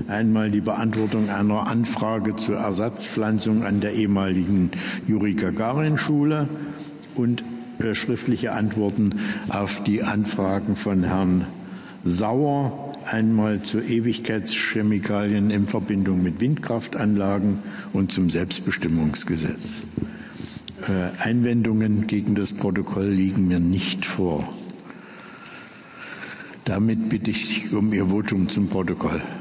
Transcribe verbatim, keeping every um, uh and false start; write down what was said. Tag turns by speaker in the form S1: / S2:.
S1: Einmal die Beantwortung einer Anfrage zur Ersatzpflanzung an der ehemaligen Juri-Gagarin-Schule und äh, schriftliche Antworten auf die Anfragen von Herrn Sauer, einmal zu Ewigkeitschemikalien in Verbindung mit Windkraftanlagen und zum Selbstbestimmungsgesetz. Äh, Einwendungen gegen das Protokoll liegen mir nicht vor. Damit bitte ich Sie um Ihr Votum zum Protokoll.